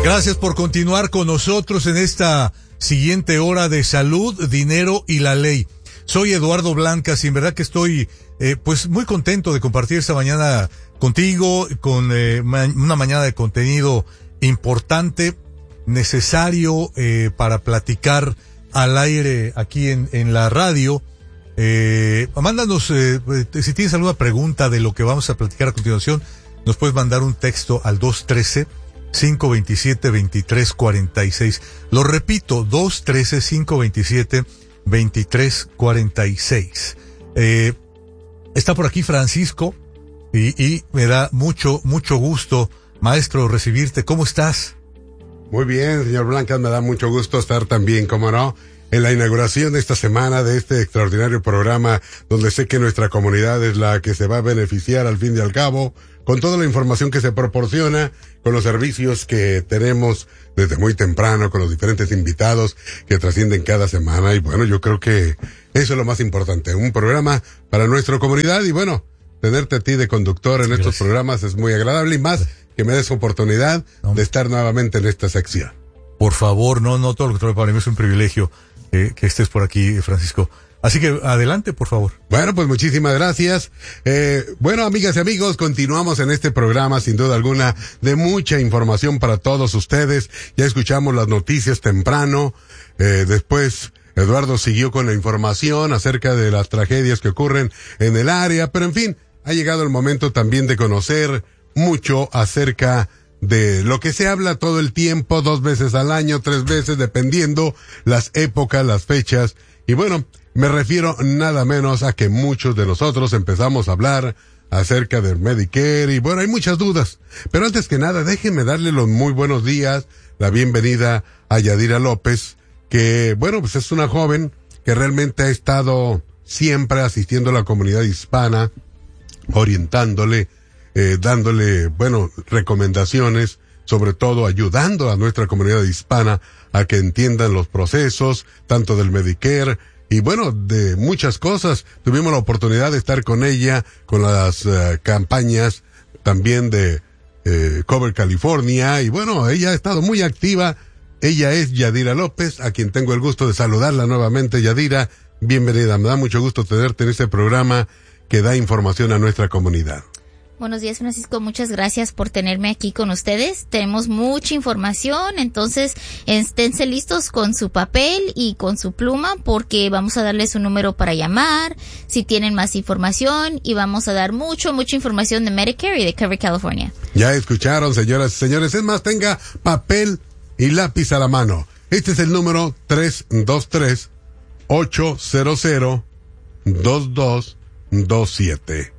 Gracias por continuar con nosotros en esta siguiente hora de Salud, Dinero y la Ley. Soy Eduardo Blancas y en verdad que estoy pues muy contento de compartir esta mañana contigo, con una mañana de contenido importante, necesario para platicar al aire aquí en la radio. Mándanos, si tienes alguna pregunta de lo que vamos a platicar a continuación, nos puedes mandar un texto al 213-527-2346. Lo repito, 213-527-2346. Está por aquí Francisco y me da mucho gusto, maestro, recibirte. ¿Cómo estás? Muy bien, señor Blancas, me da mucho gusto estar también, como no, en la inauguración de esta semana de este extraordinario programa donde sé que nuestra comunidad es la que se va a beneficiar al fin y al cabo con toda la información que se proporciona, con los servicios que tenemos desde muy temprano, con los diferentes invitados que trascienden cada semana. Y bueno, yo creo que eso es lo más importante, un programa para nuestra comunidad. Y bueno, tenerte a ti de conductor en estos programas es muy agradable, y más que me des oportunidad de estar nuevamente en esta sección. Por favor, no, todo lo que trae para mí es un privilegio que estés por aquí, Francisco. Así que adelante, por favor. Bueno, pues muchísimas gracias. Bueno, amigas y amigos, continuamos en este programa, sin duda alguna, de mucha información para todos ustedes. Ya escuchamos las noticias temprano. Después, Eduardo siguió con la información acerca de las tragedias que ocurren en el área. Pero en fin, ha llegado el momento también de conocer mucho acerca de lo que se habla todo el tiempo, 2 veces al año, 3 veces, dependiendo las épocas, las fechas. Y bueno, me refiero nada menos a que muchos de nosotros empezamos a hablar acerca del Medicare y bueno, hay muchas dudas. Pero antes que nada, déjenme darle los muy buenos días, la bienvenida a Yadira López, que bueno, pues es una joven que realmente ha estado siempre asistiendo a la comunidad hispana, orientándole, dándole, bueno, recomendaciones, sobre todo ayudando a nuestra comunidad hispana a que entiendan los procesos, tanto del Medicare y bueno, de muchas cosas. Tuvimos la oportunidad de estar con ella, con las campañas también de Cover California, y bueno, ella ha estado muy activa. Ella es Yadira López, a quien tengo el gusto de saludarla nuevamente. Yadira, bienvenida, me da mucho gusto tenerte en este programa que da información a nuestra comunidad. Buenos días, Francisco. Muchas gracias por tenerme aquí con ustedes. Tenemos mucha información, entonces esténse listos con su papel y con su pluma porque vamos a darles un número para llamar si tienen más información, y vamos a dar mucha información de Medicare y de Cover California. Ya escucharon, señoras y señores. Es más, tenga papel y lápiz a la mano. Este es el número 323-800-2227.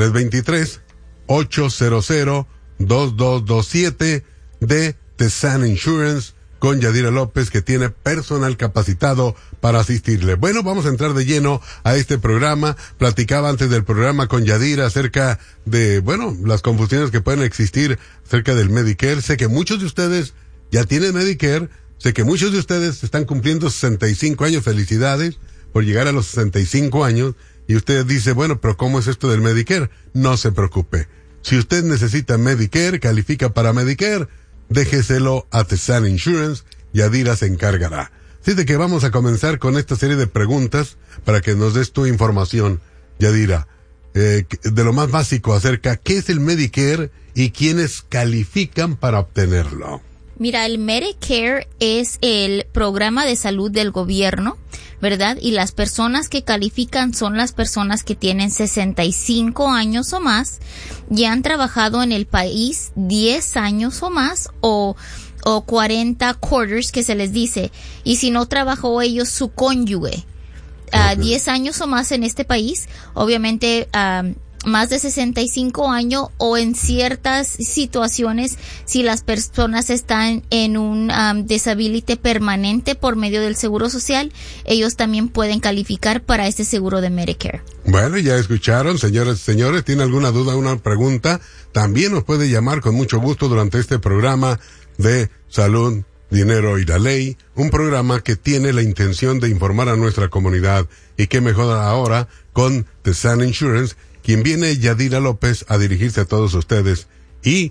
323-800-2227 de The Sun Insurance con Yadira López, que tiene personal capacitado para asistirle. Bueno, vamos a entrar de lleno a este programa. Platicaba antes del programa con Yadira acerca de, bueno, las confusiones que pueden existir acerca del Medicare. Sé que muchos de ustedes ya tienen Medicare. Sé que muchos de ustedes están cumpliendo 65 años. Felicidades por llegar a los 65 años. Y usted dice, bueno, pero ¿cómo es esto del Medicare? No se preocupe. Si usted necesita Medicare, califica para Medicare, déjeselo a The Sun Insurance, Yadira se encargará. Así de que vamos a comenzar con esta serie de preguntas para que nos des tu información, Yadira, de lo más básico acerca qué es el Medicare y quiénes califican para obtenerlo. Mira, el Medicare es el programa de salud del gobierno, ¿verdad? Y las personas que califican son las personas que tienen 65 años o más, ya han trabajado en el país 10 años o más, o 40 quarters que se les dice, y si no trabajó ellos, su cónyuge, 10 años o más en este país, obviamente, más de 65 años, o en ciertas situaciones, si las personas están en un disability permanente por medio del Seguro Social, ellos también pueden calificar para este seguro de Medicare. Bueno, ya escucharon, señoras y señores. ¿Tiene alguna duda, una pregunta? También nos puede llamar con mucho gusto durante este programa de Salud, Dinero y la Ley, un programa que tiene la intención de informar a nuestra comunidad, y qué mejor ahora con The Sun Insurance, quien viene Yadira López a dirigirse a todos ustedes y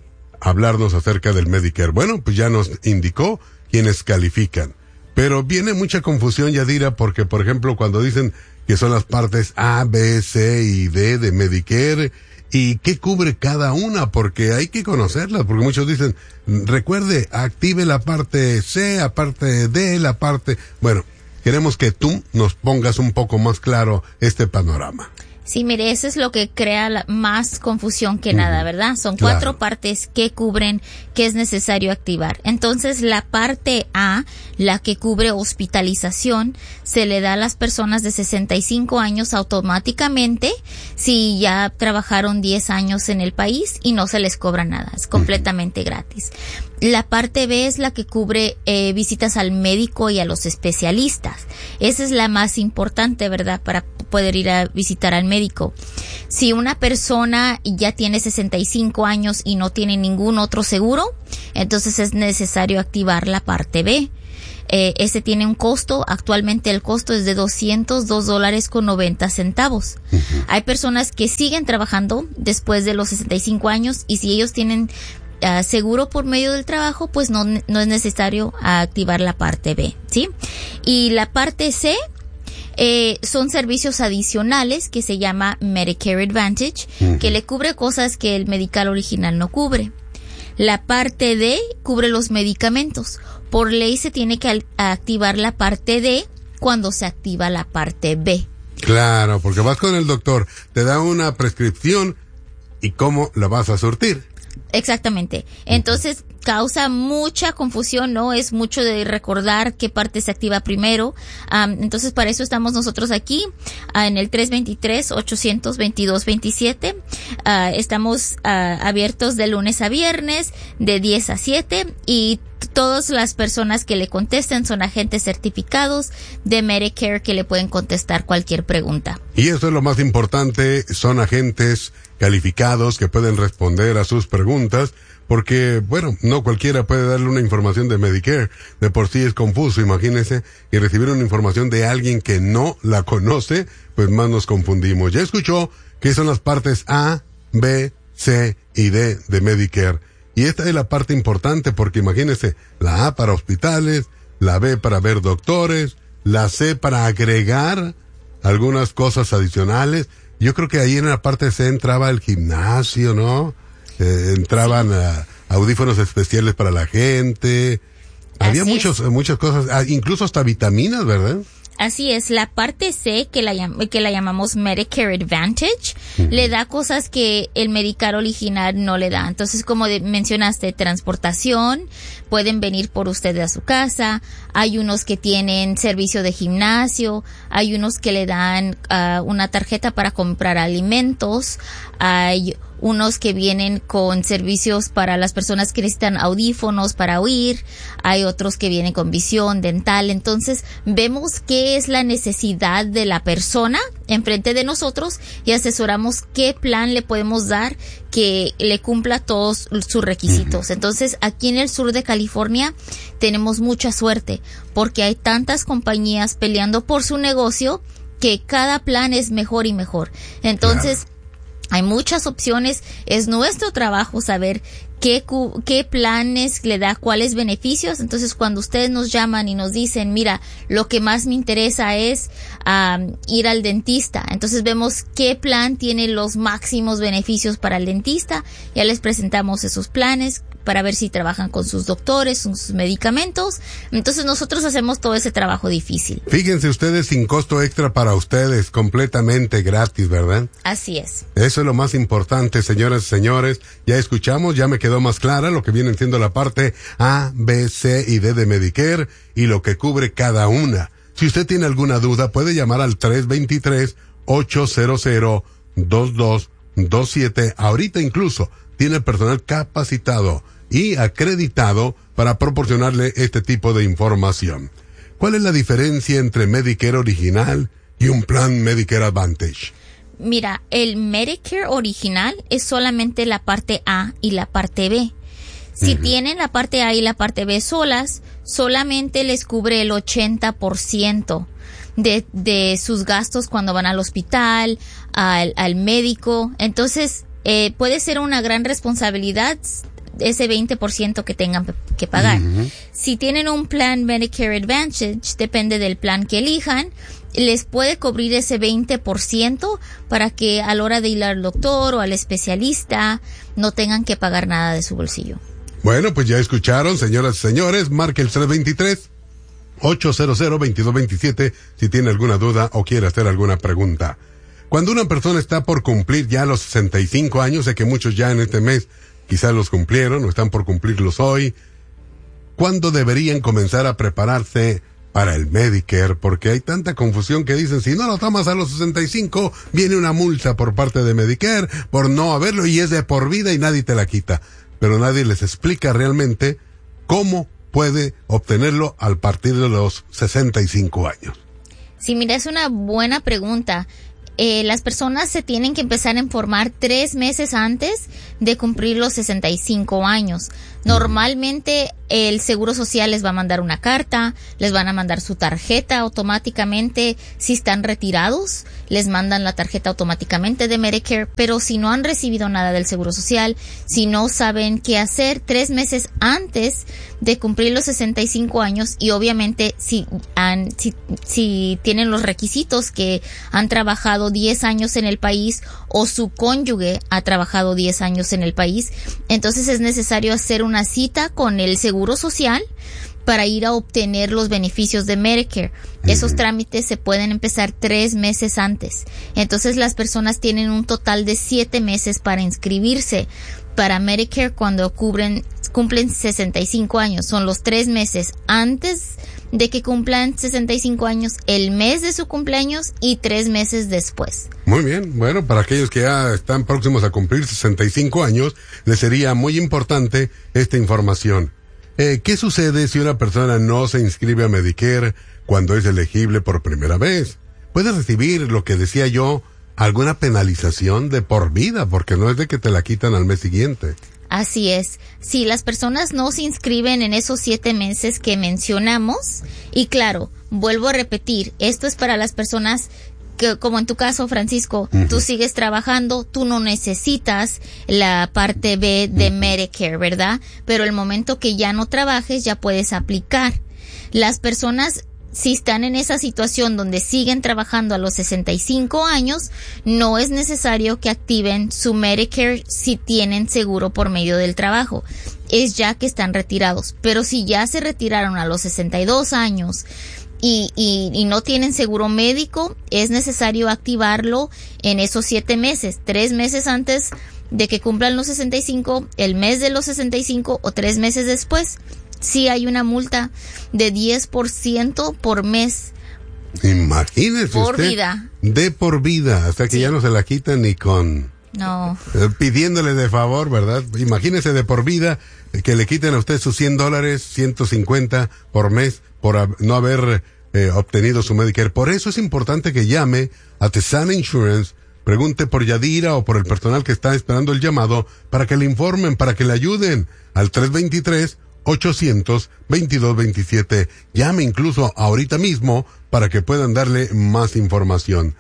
hablarnos acerca del Medicare. Bueno, pues ya nos indicó quienes califican. Pero viene mucha confusión, Yadira, porque, por ejemplo, cuando dicen que son las partes A, B, C y D de Medicare, ¿y qué cubre cada una? Porque hay que conocerlas, porque muchos dicen, recuerde, active la parte C, la parte D, la parte... Bueno, queremos que tú nos pongas un poco más claro este panorama. Sí, mire, eso es lo que crea más confusión que nada, ¿verdad? Son 4 partes que cubren, que es necesario activar. Entonces, la parte A, la que cubre hospitalización, se le da a las personas de 65 años automáticamente si ya trabajaron 10 años en el país y no se les cobra nada, es completamente gratis. La parte B es la que cubre visitas al médico y a los especialistas. Esa es la más importante, ¿verdad? Para poder ir a visitar al médico. Si una persona ya tiene 65 años y no tiene ningún otro seguro, entonces es necesario activar la parte B. Ese tiene un costo, actualmente el costo es de $202.90. Hay personas que siguen trabajando después de los 65 años y si ellos tienen seguro por medio del trabajo, pues no es necesario activar la parte B, ¿sí? Y la parte C son servicios adicionales que se llama Medicare Advantage, que le cubre cosas que el Medical original no cubre. La parte D cubre los medicamentos. Por ley se tiene que activar la parte D cuando se activa la parte B. Claro, porque vas con el doctor, te da una prescripción y cómo la vas a surtir. Exactamente. Entonces causa mucha confusión, ¿no? Es mucho de recordar qué parte se activa primero. Entonces para eso estamos nosotros aquí en el 323-822-27. Estamos abiertos de lunes a viernes de 10 a 7 y todas las personas que le contesten son agentes certificados de Medicare que le pueden contestar cualquier pregunta. Y eso es lo más importante, son agentes calificados que pueden responder a sus preguntas, porque, bueno, no cualquiera puede darle una información de Medicare, de por sí es confuso, imagínense, y recibir una información de alguien que no la conoce, pues más nos confundimos. Ya escuchó que son las partes A, B, C y D de Medicare. Y esta es la parte importante porque imagínense, la A para hospitales, la B para ver doctores, la C para agregar algunas cosas adicionales. Yo creo que ahí en la parte C entraba el gimnasio, ¿no? Entraban audífonos especiales para la gente. Había muchas cosas, incluso hasta vitaminas, ¿verdad? Así es, la parte C, que la llamamos Medicare Advantage, le da cosas que el Medicare original no le da. Entonces, como mencionaste, transportación, pueden venir por usted a su casa, hay unos que tienen servicio de gimnasio, hay unos que le dan una tarjeta para comprar alimentos, hay unos que vienen con servicios para las personas que necesitan audífonos para oír, hay otros que vienen con visión dental. Entonces vemos qué es la necesidad de la persona enfrente de nosotros y asesoramos qué plan le podemos dar que le cumpla todos sus requisitos. Entonces aquí en el sur de California tenemos mucha suerte porque hay tantas compañías peleando por su negocio que cada plan es mejor y mejor. Entonces hay muchas opciones, es nuestro trabajo saber qué planes le da, cuáles beneficios. Entonces, cuando ustedes nos llaman y nos dicen, mira, lo que más me interesa es ir al dentista. Entonces, vemos qué plan tiene los máximos beneficios para el dentista. Ya les presentamos esos planes para ver si trabajan con sus doctores, con sus medicamentos. Entonces nosotros hacemos todo ese trabajo difícil. Fíjense ustedes, sin costo extra para ustedes, completamente gratis, ¿verdad? Así es. Eso es lo más importante, señoras y señores. Ya escuchamos, ya me quedó más clara lo que viene siendo la parte A, B, C y D de Medicare y lo que cubre cada una. Si usted tiene alguna duda, puede llamar al 323-800-2227. Ahorita incluso tiene personal capacitado y acreditado para proporcionarle este tipo de información. ¿Cuál es la diferencia entre Medicare original y un plan Medicare Advantage? Mira, el Medicare original es solamente la parte A y la parte B. Si tienen la parte A y la parte B solas, solamente les cubre el 80% de sus gastos cuando van al hospital, al médico. Entonces, puede ser una gran responsabilidad ese 20% que tengan que pagar. Si tienen un plan Medicare Advantage, depende del plan que elijan, les puede cubrir ese 20% para que a la hora de ir al doctor o al especialista no tengan que pagar nada de su bolsillo. Bueno, pues ya escucharon, señoras y señores, marque el 323-800-2227 si tiene alguna duda o quiere hacer alguna pregunta. Cuando una persona está por cumplir ya los 65 años, sé que muchos ya en este mes quizás los cumplieron o están por cumplirlos hoy, ¿cuándo deberían comenzar a prepararse para el Medicare? Porque hay tanta confusión que dicen, si no lo tomas a los 65, viene una multa por parte de Medicare por no haberlo y es de por vida y nadie te la quita. Pero nadie les explica realmente cómo puede obtenerlo al partir de los 65 años. Sí, mira, es una buena pregunta. Las personas se tienen que empezar a informar 3 meses antes de cumplir los 65 años. Normalmente el Seguro Social les va a mandar una carta, les van a mandar su tarjeta automáticamente. Si están retirados, les mandan la tarjeta automáticamente de Medicare, pero si no han recibido nada del Seguro Social, si no saben qué hacer, 3 meses antes de cumplir los 65 años, y obviamente si tienen los requisitos que han trabajado 10 años en el país o su cónyuge ha trabajado 10 años en el país, entonces es necesario hacer una cita con el Seguro Social para ir a obtener los beneficios de Medicare. Esos trámites se pueden empezar 3 meses antes. Entonces las personas tienen un total de 7 meses para inscribirse para Medicare cuando cumplen 65 años. Son los 3 meses antes de que cumplan 65 años, el mes de su cumpleaños y 3 meses después. Muy bien, bueno, para aquellos que ya están próximos a cumplir 65 años, les sería muy importante esta información. ¿Qué sucede si una persona no se inscribe a Medicare cuando es elegible por primera vez? Puede recibir, lo que decía yo, alguna penalización de por vida, porque no es de que te la quitan al mes siguiente. Así es. Si las personas no se inscriben en esos 7 meses que mencionamos, y claro, vuelvo a repetir, esto es para las personas que, como en tu caso, Francisco, tú sigues trabajando, tú no necesitas la parte B de Medicare, ¿verdad? Pero el momento que ya no trabajes, ya puedes aplicar. Las personas, si están en esa situación donde siguen trabajando a los 65 años, no es necesario que activen su Medicare si tienen seguro por medio del trabajo. Es ya que están retirados. Pero si ya se retiraron a los 62 años y no tienen seguro médico, es necesario activarlo en esos 7 meses, 3 meses antes de que cumplan los 65, el mes de los 65 o 3 meses después. Sí hay una multa de 10% por mes. Imagínese por usted, vida. De por vida, hasta que Sí. ya no se la quitan ni con... No. Pidiéndole de favor, ¿verdad? Imagínese de por vida que le quiten a usted sus $100, 150 por mes por no haber obtenido su Medicare. Por eso es importante que llame a The Sun Insurance, pregunte por Yadira o por el personal que está esperando el llamado para que le informen, para que le ayuden al 323-800-2227. Llame incluso ahorita mismo para que puedan darle más información.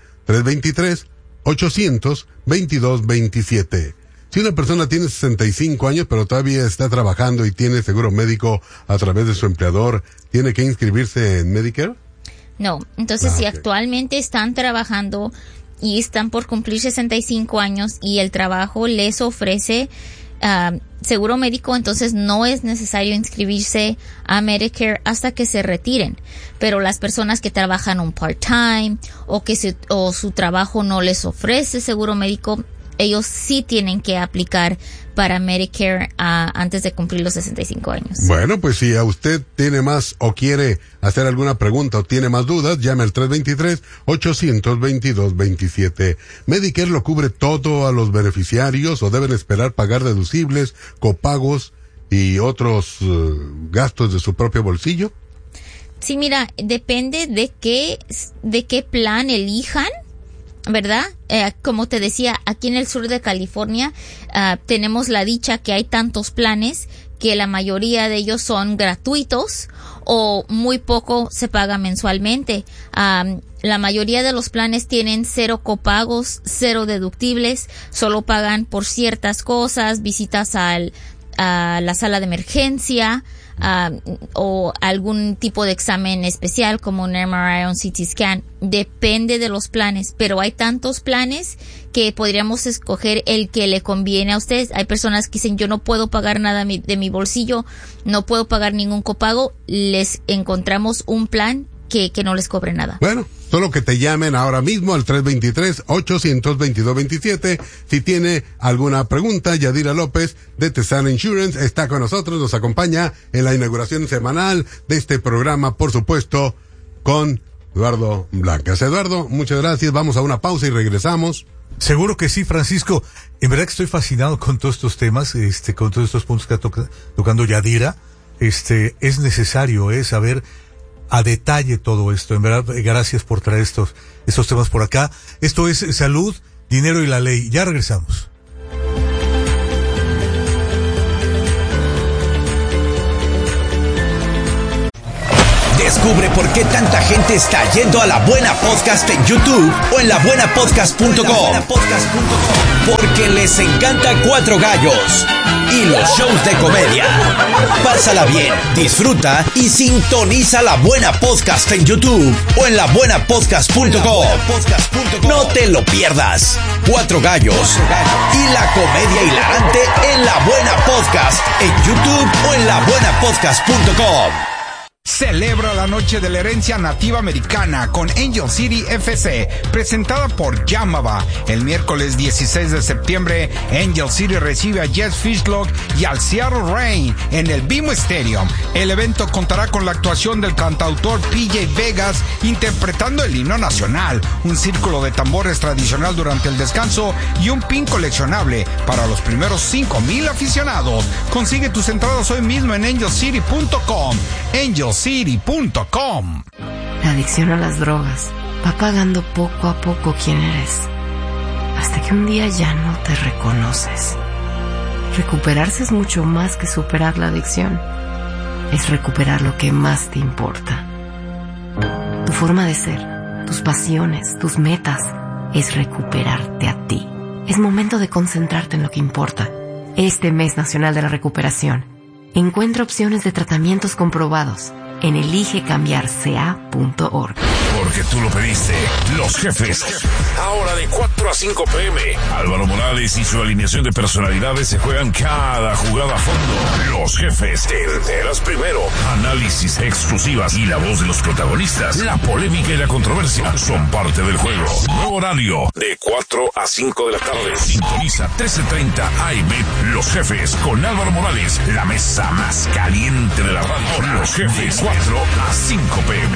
323-800-2227. Si una persona tiene 65 años pero todavía está trabajando y tiene seguro médico a través de su empleador, ¿tiene que inscribirse en Medicare? No. Entonces, si ok. actualmente están trabajando y están por cumplir 65 años y el trabajo les ofrece seguro médico, entonces no es necesario inscribirse a Medicare hasta que se retiren. Pero las personas que trabajan un part-time o su trabajo no les ofrece seguro médico, ellos sí tienen que aplicar para Medicare antes de cumplir los 65 años. Bueno, pues si a usted tiene más o quiere hacer alguna pregunta o tiene más dudas, llame al 323-800-2227. ¿Medicare lo cubre todo a los beneficiarios o deben esperar pagar deducibles, copagos y otros gastos de su propio bolsillo? Sí, mira, depende de qué plan elijan, ¿verdad? Como te decía, aquí en el sur de California tenemos la dicha que hay tantos planes que la mayoría de ellos son gratuitos o muy poco se paga mensualmente. La mayoría de los planes tienen 0 copagos, 0 deductibles, solo pagan por ciertas cosas, visitas al a la sala de emergencia, o algún tipo de examen especial como un MRI o un CT scan. Depende de los planes, pero hay tantos planes que podríamos escoger el que le conviene a ustedes. Hay personas que dicen, yo no puedo pagar nada de mi bolsillo, no puedo pagar ningún copago. Les encontramos un plan que no les cobre nada. Bueno, solo que te llamen ahora mismo al 323-822-27. Si tiene alguna pregunta, Yadira López de Tesan Insurance está con nosotros, nos acompaña en la inauguración semanal de este programa, por supuesto, con Eduardo Blancas. Eduardo, muchas gracias, vamos a una pausa y regresamos. Seguro que sí, Francisco. En verdad que estoy fascinado con todos estos temas, con todos estos puntos que está tocando Yadira. Es necesario, saber a detalle todo esto. En verdad, gracias por traer estos temas por acá. Esto es Salud, Dinero y la Ley. Ya regresamos. Descubre por qué tanta gente está yendo a La Buena Podcast en YouTube o en labuenapodcast.com. Porque les encanta Cuatro Gallos y los shows de comedia. Pásala bien, disfruta y sintoniza La Buena Podcast en YouTube o en labuenapodcast.com. No te lo pierdas. Cuatro Gallos y la comedia hilarante en La Buena Podcast en YouTube o en labuenapodcast.com. Celebra la noche de la herencia nativa americana con Angel City FC, presentada por Yamava. El miércoles 16 de septiembre, Angel City recibe a Jess Fishlock y al Seattle Reign en el BMO Stadium. El evento contará con la actuación del cantautor PJ Vegas interpretando el himno nacional, un círculo de tambores tradicional durante el descanso y un pin coleccionable para los primeros 5,000 aficionados. Consigue tus entradas hoy mismo en angelcity.com. angelcity.com. La adicción a las drogas va pagando poco a poco quién eres, hasta que un día ya no te reconoces. Recuperarse es mucho más que superar la adicción. Es recuperar lo que más te importa. Tu forma de ser, tus pasiones, tus metas, es recuperarte a ti. Es momento de concentrarte en lo que importa. Este mes nacional de la recuperación, encuentra opciones de tratamientos comprobados en eligecambiarca.org. Porque tú lo pediste. Los Jefes. Ahora de 4 a 5 p.m. Álvaro Morales y su alineación de personalidades se juegan cada jugada a fondo. Los Jefes. Te enteras primero. Análisis, exclusivas y la voz de los protagonistas. La polémica y la controversia son parte del juego. Nuevo horario de 4 a 5 de la tarde. Sintoniza 13:30 AM. Los Jefes con Álvaro Morales. La mesa más caliente de la radio. Los Jefes. 4 a 5 p.m.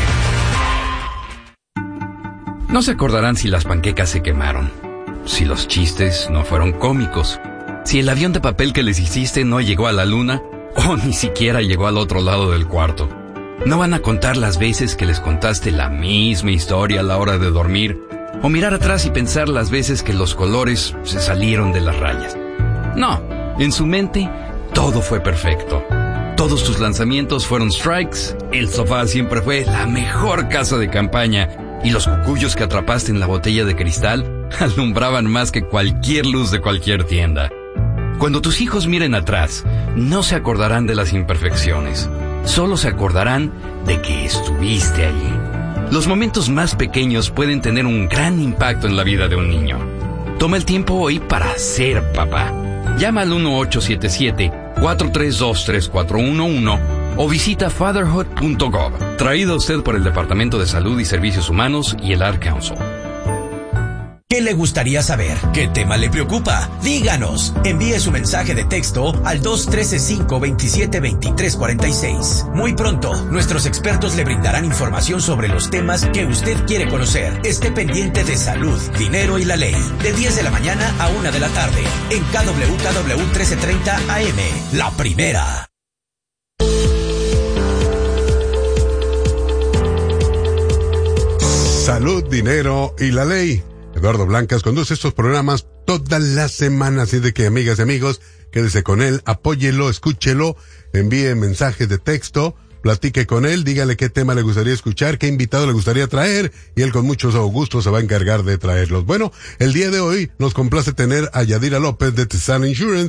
No se acordarán si las panquecas se quemaron, si los chistes no fueron cómicos, si el avión de papel que les hiciste no llegó a la luna o ni siquiera llegó al otro lado del cuarto. No van a contar las veces que les contaste la misma historia a la hora de dormir o mirar atrás y pensar las veces que los colores se salieron de las rayas. No, en su mente todo fue perfecto. Todos tus lanzamientos fueron strikes, el sofá siempre fue la mejor casa de campaña y los cucuyos que atrapaste en la botella de cristal alumbraban más que cualquier luz de cualquier tienda. Cuando tus hijos miren atrás, no se acordarán de las imperfecciones, solo se acordarán de que estuviste allí. Los momentos más pequeños pueden tener un gran impacto en la vida de un niño. Toma el tiempo hoy para ser papá. Llama al 1877-432-3411 o visita fatherhood.gov. Traído a usted por el Departamento de Salud y Servicios Humanos y el Ad Council. ¿Qué le gustaría saber? ¿Qué tema le preocupa? Díganos. Envíe su mensaje de texto al 213-527-2346. Muy pronto, nuestros expertos le brindarán información sobre los temas que usted quiere conocer. Esté pendiente de Salud, Dinero y la Ley. De 10 de la mañana a 1 de la tarde. En KWKW 1330 AM. La primera. Salud, Dinero y la Ley. Eduardo Blancas conduce estos programas todas las semanas, así de que, amigas y amigos, quédese con él, apóyelo, escúchelo, envíe mensajes de texto, platique con él, dígale qué tema le gustaría escuchar, qué invitado le gustaría traer, y él con mucho gusto se va a encargar de traerlos. Bueno, el día de hoy nos complace tener a Yadira López de Tesan Insurance.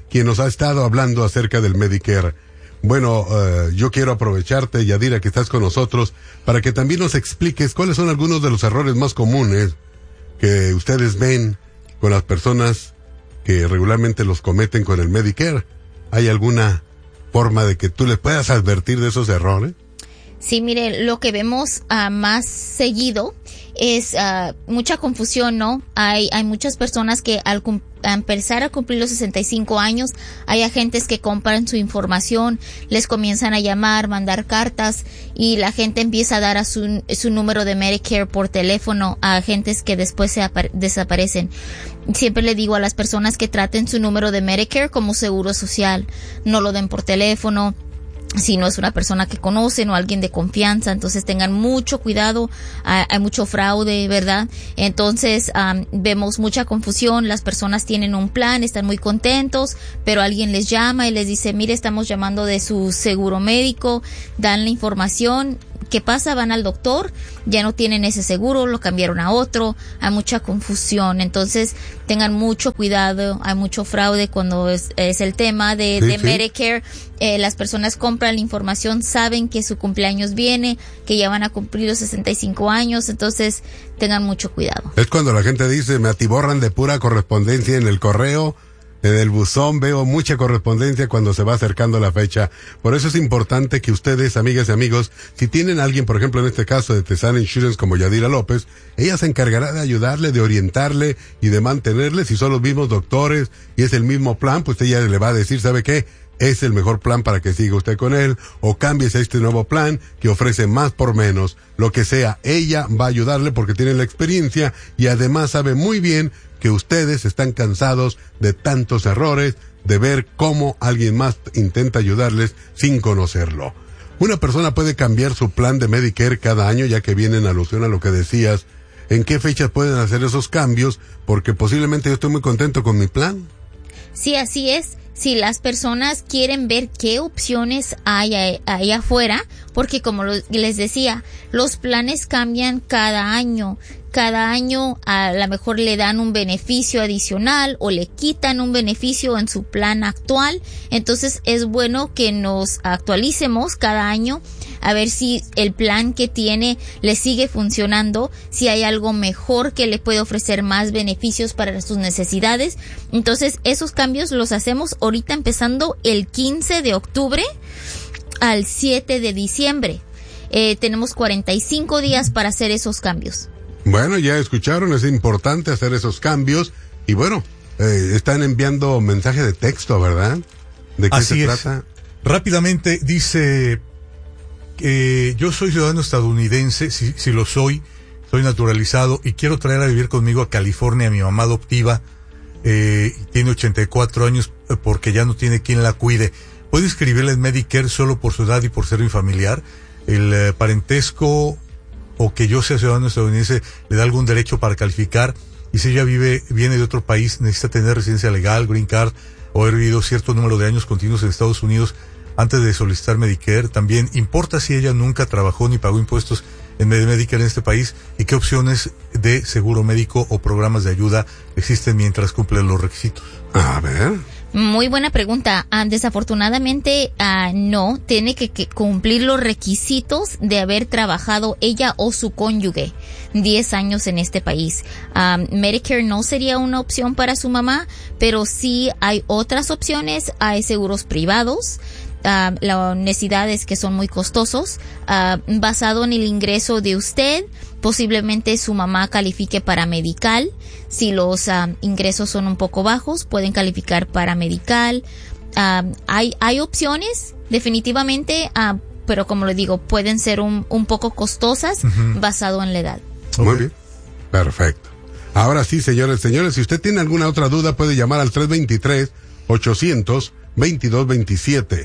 quien nos ha estado hablando acerca del Medicare. Bueno, yo quiero aprovecharte, Yadira, que estás con nosotros, para que también nos expliques cuáles son algunos de los errores más comunes que ustedes ven con las personas que regularmente los cometen con el Medicare. ¿Hay alguna forma de que tú les puedas advertir de esos errores? Sí, mire, lo que vemos más seguido es mucha confusión, ¿no? Hay muchas personas que al empezar a cumplir los 65 años, hay agentes que compran su información, les comienzan a llamar, mandar cartas, y la gente empieza a dar a su número de Medicare por teléfono a agentes que después desaparecen. Siempre le digo a las personas que traten su número de Medicare como seguro social, no lo den por teléfono. Si no es una persona que conocen o alguien de confianza, entonces tengan mucho cuidado. Hay mucho fraude, ¿verdad? Entonces vemos mucha confusión. Las personas tienen un plan, están muy contentos, pero alguien les llama y les dice, mire, estamos llamando de su seguro médico, dan la información. ¿Qué pasa? Van al doctor, ya no tienen ese seguro, lo cambiaron a otro, hay mucha confusión. Entonces tengan mucho cuidado, hay mucho fraude cuando es el tema de Medicare. Las personas compran la información, saben que su cumpleaños viene, que ya van a cumplir los 65 años, entonces tengan mucho cuidado. Es cuando la gente dice, me atiborran de pura correspondencia en el correo, en el buzón, veo mucha correspondencia cuando se va acercando la fecha. Por eso es importante que ustedes, amigas y amigos, si tienen a alguien, por ejemplo, en este caso de Tesan Insurance como Yadira López, ella se encargará de ayudarle, de orientarle y de mantenerle. Si son los mismos doctores y es el mismo plan, pues ella le va a decir, ¿sabe qué? Es el mejor plan para que siga usted con él, o cámbiese a este nuevo plan que ofrece más por menos. Lo que sea, ella va a ayudarle porque tiene la experiencia y además sabe muy bien que ustedes están cansados de tantos errores, de ver cómo alguien más intenta ayudarles sin conocerlo. Una persona puede cambiar su plan de Medicare cada año, ya que viene en alusión a lo que decías. ¿En qué fechas pueden hacer esos cambios? Porque posiblemente yo estoy muy contento con mi plan. Sí, así es. Si las personas quieren ver qué opciones hay ahí afuera, porque como les decía, los planes cambian cada año. Cada año a lo mejor le dan un beneficio adicional o le quitan un beneficio en su plan actual. Entonces es bueno que nos actualicemos cada año a ver si el plan que tiene le sigue funcionando, si hay algo mejor que le puede ofrecer más beneficios para sus necesidades. Entonces esos cambios los hacemos ahorita empezando el 15 de octubre al 7 de diciembre. Tenemos 45 días para hacer esos cambios. Bueno, ya escucharon, es importante hacer esos cambios. Y bueno, están enviando mensaje de texto, ¿verdad? ¿De qué Así se es. trata? Rápidamente dice, yo soy ciudadano estadounidense, si lo soy naturalizado y quiero traer a vivir conmigo a California a mi mamá adoptiva, tiene 84 años porque ya no tiene quien la cuide. ¿Puedo inscribirla en Medicare solo por su edad y por ser mi familiar? El parentesco o que yo sea ciudadano estadounidense le da algún derecho para calificar, y si ella viene de otro país, necesita tener residencia legal, green card, o haber vivido cierto número de años continuos en Estados Unidos antes de solicitar Medicare. También importa si ella nunca trabajó ni pagó impuestos en Medicare en este país, y qué opciones de seguro médico o programas de ayuda existen mientras cumplen los requisitos. A ver. Muy buena pregunta. Desafortunadamente, no, tiene que cumplir los requisitos de haber trabajado ella o su cónyuge 10 años en este país. Medicare no sería una opción para su mamá, pero sí hay otras opciones. Hay seguros privados. La necesidad es que son muy costosos, basado en el ingreso de usted. Posiblemente su mamá califique para medical. Si los ingresos son un poco bajos, pueden calificar para medical. Hay opciones, definitivamente, pero como le digo, pueden ser un poco costosas, basado en la edad. Muy bien, perfecto. Ahora sí, señores, si usted tiene alguna otra duda, puede llamar al 323-800-2227.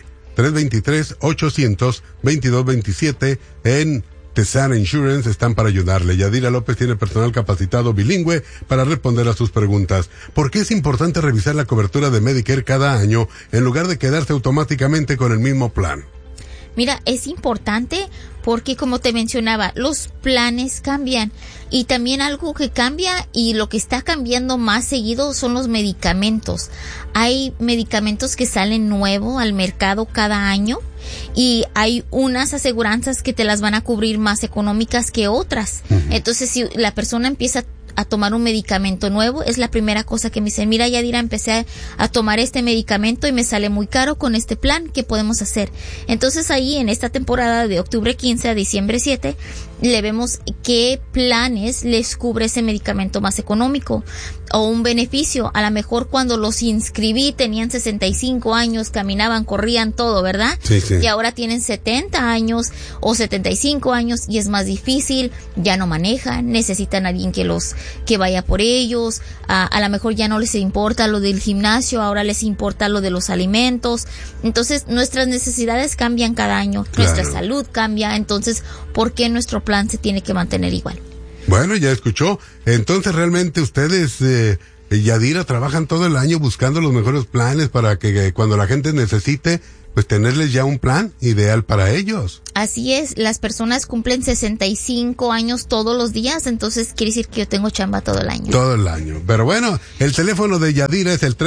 323-800-2227 en Tesan Insurance. Están para ayudarle. Yadira López tiene personal capacitado bilingüe para responder a sus preguntas. ¿Por qué es importante revisar la cobertura de Medicare cada año en lugar de quedarse automáticamente con el mismo plan? Mira, es importante porque como te mencionaba, los planes cambian. Y también algo que cambia y lo que está cambiando más seguido son los medicamentos. Hay medicamentos que salen nuevo al mercado cada año y hay unas aseguranzas que te las van a cubrir más económicas que otras. Entonces, si la persona empieza a tomar un medicamento nuevo, es la primera cosa que me dicen: mira, Yadira, empecé a tomar este medicamento y me sale muy caro con este plan, ¿qué podemos hacer? Entonces ahí en esta temporada de octubre 15 a diciembre 7 le vemos qué planes les cubre ese medicamento más económico o un beneficio. A lo mejor cuando los inscribí tenían 65 años, caminaban, corrían, todo, ¿verdad? Sí, sí. Y ahora tienen 70 años o 75 años y es más difícil, ya no manejan, necesitan a alguien que vaya por ellos, a lo mejor ya no les importa lo del gimnasio, ahora les importa lo de los alimentos. Entonces nuestras necesidades cambian cada año, nuestra salud cambia, entonces ¿por qué nuestro plan se tiene que mantener igual? Bueno, ya escuchó. Entonces realmente ustedes, Yadira, trabajan todo el año buscando los mejores planes para que cuando la gente necesite, pues tenerles ya un plan ideal para ellos. Así es, las personas cumplen 65 años todos los días, entonces quiere decir que yo tengo chamba todo el año. Todo el año. Pero bueno, el teléfono de Yadira es el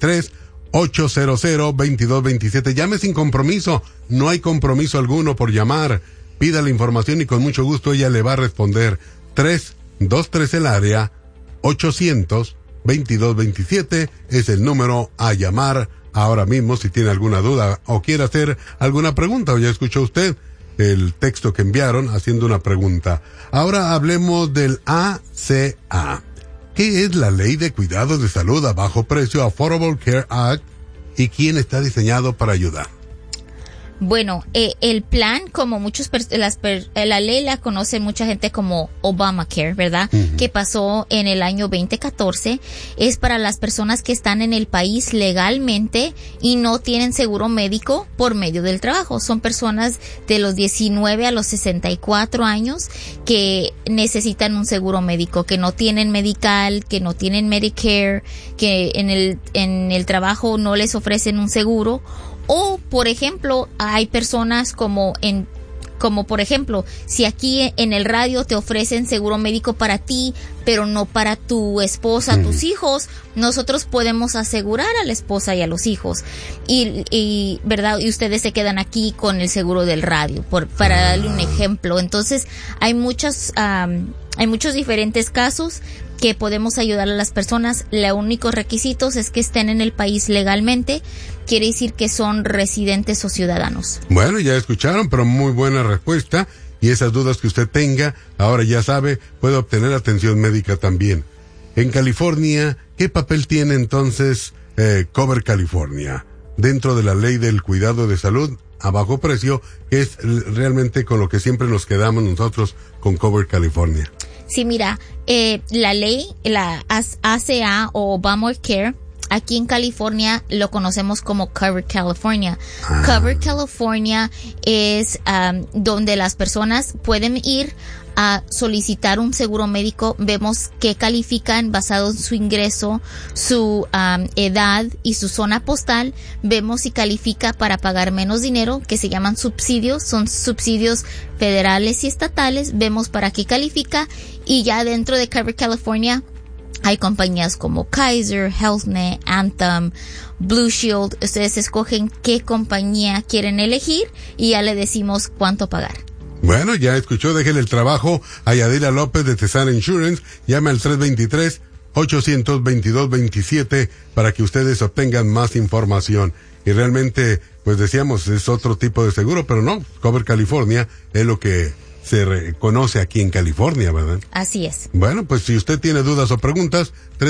323-800-2227. Llame sin compromiso, no hay compromiso alguno por llamar. Pida la información y con mucho gusto ella le va a responder. 323 el área, 800-2227 es el número a llamar ahora mismo si tiene alguna duda o quiere hacer alguna pregunta. O ya escuchó usted el texto que enviaron haciendo una pregunta. Ahora hablemos del ACA. ¿Qué es la Ley de Cuidados de Salud a Bajo Precio, Affordable Care Act, y quién está diseñado para ayudar? Bueno, el plan, como la ley la conoce mucha gente como Obamacare, ¿verdad? Que pasó en el año 2014, es para las personas que están en el país legalmente y no tienen seguro médico por medio del trabajo. Son personas de los 19 a los 64 años que necesitan un seguro médico, que no tienen Medical, que no tienen Medicare, que en el trabajo no les ofrecen un seguro. O, por ejemplo, hay personas como por ejemplo, si aquí en el radio te ofrecen seguro médico para ti, pero no para tu esposa, tus hijos, nosotros podemos asegurar a la esposa y a los hijos. Y ¿verdad? Y ustedes se quedan aquí con el seguro del radio, para darle un ejemplo. Entonces, hay muchos diferentes casos que podemos ayudar a las personas. Los únicos requisitos es que estén en el país legalmente, quiere decir que son residentes o ciudadanos. Bueno, ya escucharon, pero muy buena respuesta. Y esas dudas que usted tenga, ahora ya sabe, puede obtener atención médica también. En California, ¿qué papel tiene entonces Cover California dentro de la ley del cuidado de salud a bajo precio, que es realmente con lo que siempre nos quedamos nosotros con Cover California? Sí, mira, la ley, la ACA o Obamacare, aquí en California lo conocemos como Cover California. Cover California es donde las personas pueden ir a solicitar un seguro médico. Vemos que califican basado en su ingreso, su edad y su zona postal. Vemos si califica para pagar menos dinero, que se llaman subsidios, son subsidios federales y estatales. Vemos para qué califica, y ya dentro de Cover California hay compañías como Kaiser, HealthNet, Anthem, Blue Shield. Ustedes escogen qué compañía quieren elegir y ya le decimos cuánto pagar. Bueno, ya escuchó, déjele el trabajo a Yadira López de Tesana Insurance. Llame al 323-800-2227 para que ustedes obtengan más información. Y realmente, pues decíamos, es otro tipo de seguro, pero no, Cover California es lo que se reconoce aquí en California, ¿verdad? Así es. Bueno, pues si usted tiene dudas o preguntas,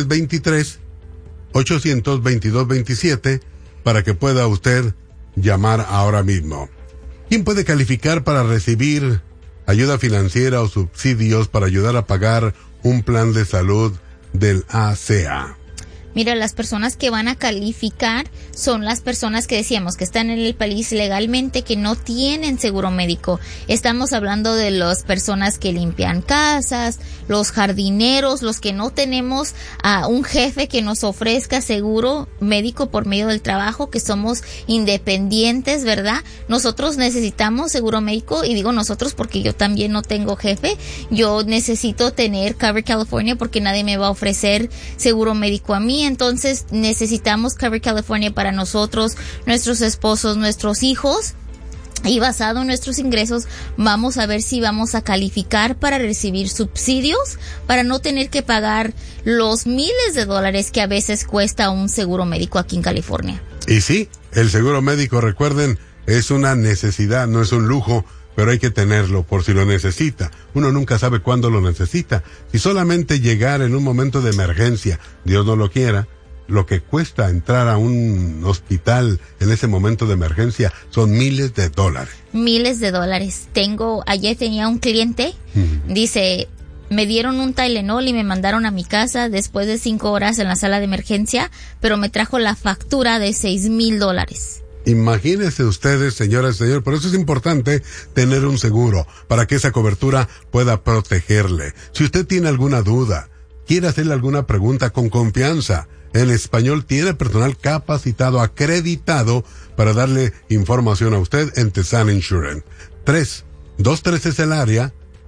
323-800-2227 para que pueda usted llamar ahora mismo. ¿Quién puede calificar para recibir ayuda financiera o subsidios para ayudar a pagar un plan de salud del ACA? Mira, las personas que van a calificar son las personas que decíamos que están en el país legalmente, que no tienen seguro médico. Estamos hablando de las personas que limpian casas, los jardineros, los que no tenemos a un jefe que nos ofrezca seguro médico por medio del trabajo, que somos independientes, ¿verdad? Nosotros necesitamos seguro médico, y digo nosotros porque yo también no tengo jefe. Yo necesito tener Cover California porque nadie me va a ofrecer seguro médico a mí. Entonces necesitamos Cover California para nosotros, nuestros esposos, nuestros hijos, y basado en nuestros ingresos vamos a ver si vamos a calificar para recibir subsidios, para no tener que pagar los miles de dólares que a veces cuesta un seguro médico aquí en California. Y sí, el seguro médico, recuerden, es una necesidad, no es un lujo, pero hay que tenerlo por si lo necesita. Uno nunca sabe cuándo lo necesita. Si solamente llegar en un momento de emergencia, Dios no lo quiera, lo que cuesta entrar a un hospital en ese momento de emergencia son miles de dólares. Miles de dólares. Ayer tenía un cliente, dice, me dieron un Tylenol y me mandaron a mi casa después de 5 horas en la sala de emergencia, pero me trajo la factura de $6,000. Imagínense ustedes, señoras y señores, por eso es importante tener un seguro, para que esa cobertura pueda protegerle. Si usted tiene alguna duda, quiere hacerle alguna pregunta con confianza, en español tiene personal capacitado, acreditado, para darle información a usted en The Sun Insurance. 323 es el área,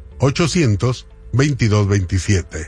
800-2227.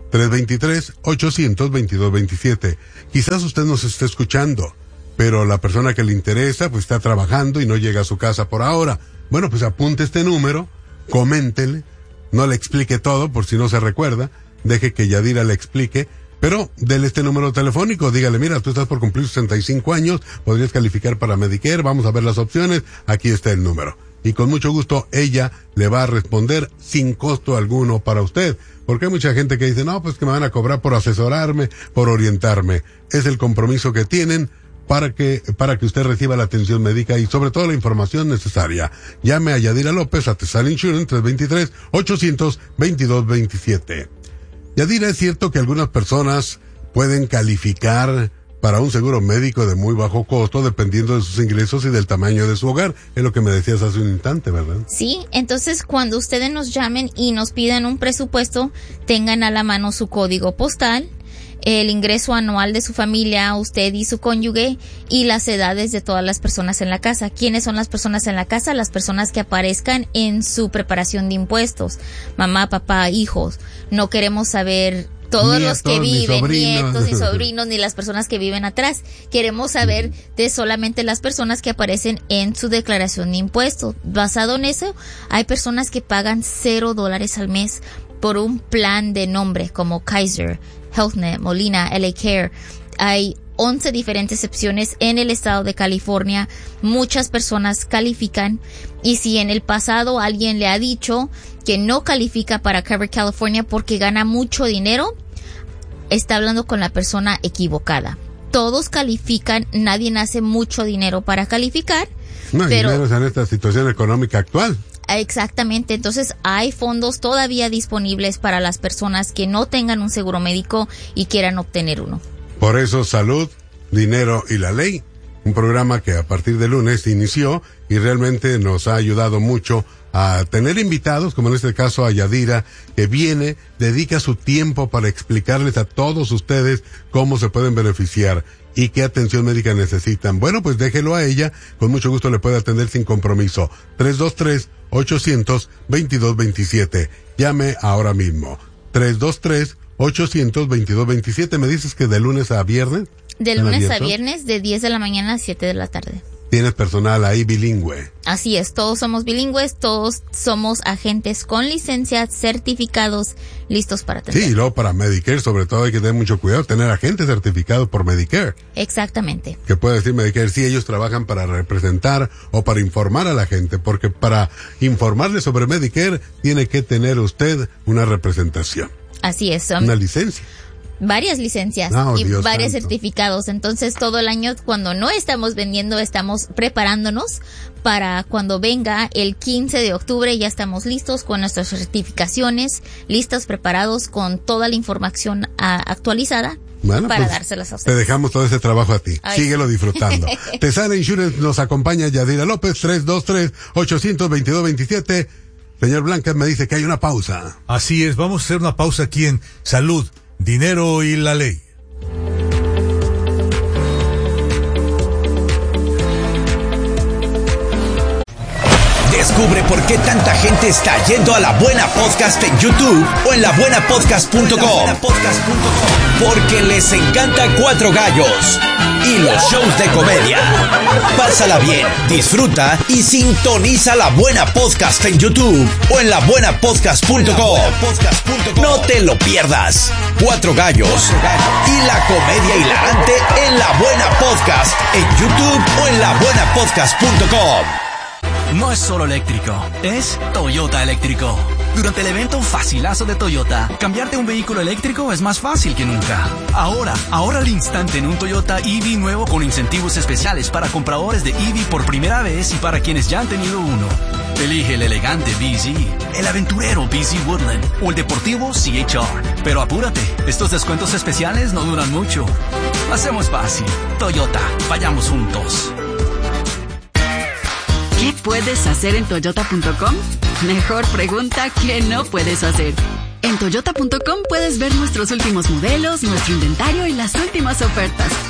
323-800-2227. Quizás usted nos esté escuchando, pero la persona que le interesa pues está trabajando y no llega a su casa por ahora. Bueno, pues apunte este número, coméntele, no le explique todo por si no se recuerda, deje que Yadira le explique, pero dele este número telefónico, dígale, mira, tú estás por cumplir 65 años, podrías calificar para Medicare, vamos a ver las opciones, aquí está el número. Y con mucho gusto ella le va a responder sin costo alguno para usted, porque hay mucha gente que dice, no, pues que me van a cobrar por asesorarme, por orientarme. Es el compromiso que tienen para que usted reciba la atención médica y sobre todo la información necesaria. Llame a Yadira López a The Sun Insurance 323-800-2227. Yadira, es cierto que algunas personas pueden calificar para un seguro médico de muy bajo costo dependiendo de sus ingresos y del tamaño de su hogar. Es lo que me decías hace un instante, ¿verdad? Sí, entonces cuando ustedes nos llamen y nos pidan un presupuesto, tengan a la mano su código postal, el ingreso anual de su familia, usted y su cónyuge, y las edades de todas las personas en la casa. ¿Quiénes son las personas en la casa? Las personas que aparezcan en su preparación de impuestos. Mamá, papá, hijos. No queremos saber todos nietos, los que viven, nietos ni sobrinos, ni las personas que viven atrás. Queremos saber de solamente las personas que aparecen en su declaración de impuestos. Basado en eso, hay personas que pagan $0 al mes por un plan de nombre como Kaiser, HealthNet, Molina, LA Care. Hay 11 diferentes opciones en el estado de California. Muchas personas califican, y si en el pasado alguien le ha dicho que no califica para Cover California porque gana mucho dinero, está hablando con la persona equivocada. Todos califican, nadie hace mucho dinero para calificar. No, pero menos en esta situación económica actual. Exactamente, entonces hay fondos todavía disponibles para las personas que no tengan un seguro médico y quieran obtener uno. Por eso, Salud, Dinero y la Ley, un programa que a partir de lunes inició y realmente nos ha ayudado mucho a tener invitados, como en este caso a Yadira, que viene, dedica su tiempo para explicarles a todos ustedes cómo se pueden beneficiar y qué atención médica necesitan. Bueno, pues déjelo a ella, con mucho gusto le puede atender sin compromiso. 323-800-2227. Llame ahora mismo. 323-800-2227. ¿Me dices que de lunes a viernes? De lunes a viernes, de 10 de la mañana a 7 de la tarde. Tienes personal ahí bilingüe. Así es, todos somos bilingües, todos somos agentes con licencia, certificados, listos para atender. Sí, y luego para Medicare, sobre todo hay que tener mucho cuidado, tener agentes certificados por Medicare. Exactamente. ¿Qué puede decir Medicare? Sí, ellos trabajan para representar o para informar a la gente, porque para informarle sobre Medicare tiene que tener usted una representación. Así es. Una licencia. varias licencias y Dios varios santo. certificados. Entonces todo el año cuando no estamos vendiendo estamos preparándonos para cuando venga el 15 de octubre ya estamos listos con nuestras certificaciones, listos, preparados con toda la información actualizada. Bueno, para pues, dárselas a te ustedes. dejamos todo ese trabajo a ti. Ay. Síguelo disfrutando. Tesana Insurance nos acompaña Yadira López, 323-822-27. Señor Blancas me dice que hay una pausa. Así es, vamos a hacer una pausa aquí en Salud, Dinero y la Ley. Descubre por qué tanta gente está yendo a La Buena Podcast en YouTube o en labuenapodcast.com. Porque les encanta Cuatro Gallos y los shows de comedia. Pásala bien, disfruta y sintoniza La Buena Podcast en YouTube o en labuenapodcast.com. No te lo pierdas. Cuatro Gallos y la comedia hilarante en La Buena Podcast en YouTube o en labuenapodcast.com. No es solo eléctrico, es Toyota eléctrico. Durante el evento Facilazo de Toyota, cambiarte un vehículo eléctrico es más fácil que nunca. Ahora, ahorra al instante en un Toyota EV nuevo con incentivos especiales para compradores de EV por primera vez y para quienes ya han tenido uno. Elige el elegante BZ, el aventurero BZ Woodland o el deportivo CHR. Pero apúrate, estos descuentos especiales no duran mucho. Hacemos fácil. Toyota, vayamos juntos. ¿Qué puedes hacer en Toyota.com? Mejor pregunta, ¿qué no puedes hacer? En Toyota.com puedes ver nuestros últimos modelos, nuestro inventario y las últimas ofertas.